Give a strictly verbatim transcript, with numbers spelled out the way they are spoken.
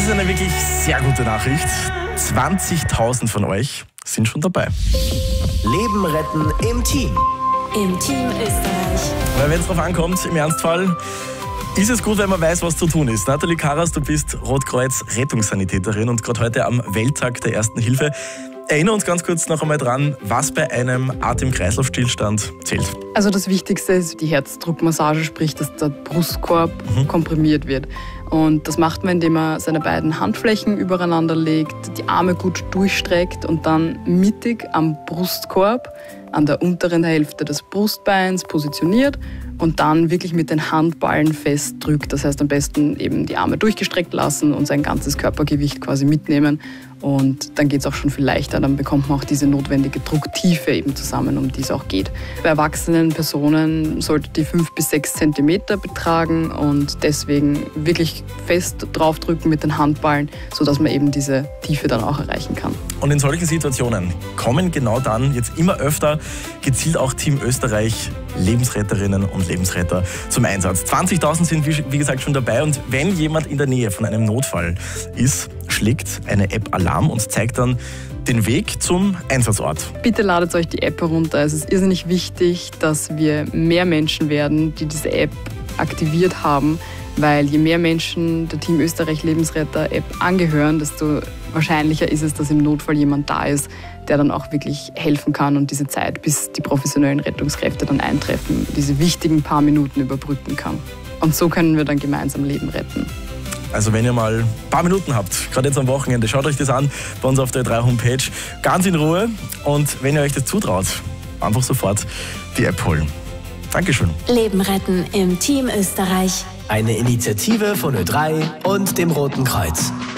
ist eine wirklich sehr gute Nachricht. zwanzigtausend von euch sind schon dabei. Leben retten im Team. Im Team Österreich. Weil wenn es drauf ankommt, im Ernstfall, ist es gut, wenn man weiß, was zu tun ist. Nathalie Karas, du bist Rotkreuz-Rettungssanitäterin und gerade heute am Welttag der Ersten Hilfe. Erinnere uns ganz kurz noch einmal dran, was bei einem Atem-Kreislauf-Stillstand zählt. Also das Wichtigste ist die Herzdruckmassage, sprich, dass der Brustkorb mhm. komprimiert wird. Und das macht man, indem man seine beiden Handflächen übereinander legt, die Arme gut durchstreckt und dann mittig am Brustkorb, an der unteren Hälfte des Brustbeins positioniert und dann wirklich mit den Handballen festdrückt. Das heißt, am besten eben die Arme durchgestreckt lassen und sein ganzes Körpergewicht quasi mitnehmen. Und dann geht es auch schon viel leichter. Dann bekommt man auch diese notwendige Drucktiefe eben zusammen, um die es auch geht. Bei erwachsenen Personen sollte die fünf bis sechs Zentimeter betragen und deswegen wirklich fest draufdrücken mit den Handballen, sodass man eben diese Tiefe dann auch erreichen kann. Und in solchen Situationen kommen genau dann jetzt immer öfter gezielt auch Team Österreich Lebensretterinnen und Lebensretter zum Einsatz. zwanzigtausend sind wie gesagt schon dabei und wenn jemand in der Nähe von einem Notfall ist, schlägt eine App Alarm und zeigt dann den Weg zum Einsatzort. Bitte ladet euch die App herunter. Es ist irrsinnig wichtig, dass wir mehr Menschen werden, die diese App aktiviert haben, weil je mehr Menschen der Team Österreich Lebensretter App angehören, desto wahrscheinlicher ist es, dass im Notfall jemand da ist, der dann auch wirklich helfen kann und diese Zeit, bis die professionellen Rettungskräfte dann eintreffen, diese wichtigen paar Minuten überbrücken kann. Und so können wir dann gemeinsam Leben retten. Also wenn ihr mal ein paar Minuten habt, gerade jetzt am Wochenende, schaut euch das an bei uns auf der Ö drei Homepage, ganz in Ruhe. Und wenn ihr euch das zutraut, einfach sofort die App holen. Dankeschön. Leben retten im Team Österreich. Eine Initiative von Ö drei und dem Roten Kreuz.